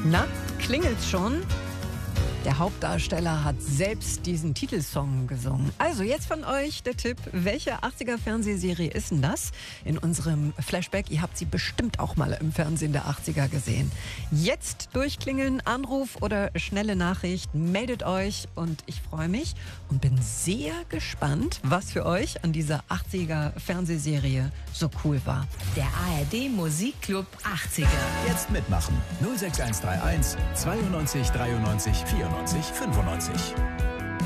Na, klingelt's schon? Der Hauptdarsteller hat selbst diesen Titelsong gesungen. Also jetzt von euch der Tipp, welche 80er-Fernsehserie ist denn das? In unserem Flashback, ihr habt sie bestimmt auch mal im Fernsehen der 80er gesehen. Jetzt durchklingeln, Anruf oder schnelle Nachricht, meldet euch und ich freue mich und bin sehr gespannt, was für euch an dieser 80er-Fernsehserie so cool war. Der ARD Musikclub 80er. Jetzt mitmachen. 06131 92 93 94 95 95.